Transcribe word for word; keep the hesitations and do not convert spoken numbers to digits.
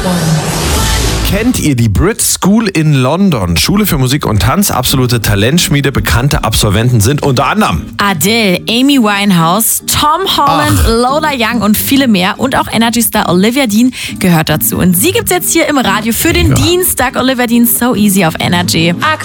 Kennt ihr die Brit School in London? Schule für Musik und Tanz, absolute Talentschmiede. Bekannte Absolventen sind unter anderem Adele, Amy Winehouse, Tom Holland, Ach. Lola Young und viele mehr. Und auch Energy-Star Olivia Dean gehört dazu. Und sie gibt's jetzt hier im Radio für den ja. Dienstag. Olivia Dean, So Easy auf Energy.